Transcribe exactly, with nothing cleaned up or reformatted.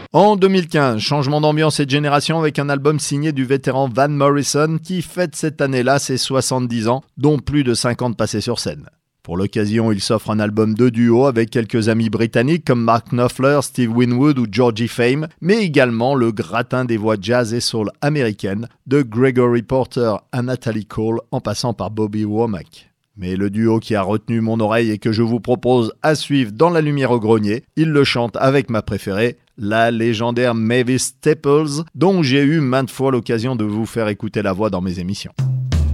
En deux mille quinze, changement d'ambiance et de génération avec un album signé du vétéran Van Morrison qui fête cette année-là ses soixante-dix ans, dont plus de cinquante passés sur scène. Pour l'occasion, il s'offre un album de duo avec quelques amis britanniques comme Mark Knopfler, Steve Winwood ou Georgie Fame, mais également le gratin des voix jazz et soul américaines de Gregory Porter à Natalie Cole en passant par Bobby Womack. Mais le duo qui a retenu mon oreille et que je vous propose à suivre dans La Lumière au Grenier, il le chante avec ma préférée, la légendaire Mavis Staples, dont j'ai eu maintes fois l'occasion de vous faire écouter la voix dans mes émissions.